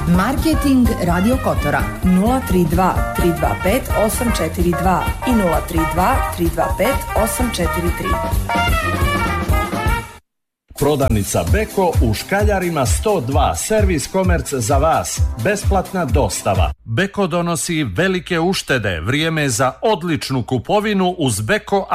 Marketing Radio Kotora 032 325 842 i 032 325 843. Prodavnica Beko u Škaljarima 102, servis komerc za vas, besplatna dostava. Beko donosi velike uštede, vrijeme za odličnu kupovinu uz Beko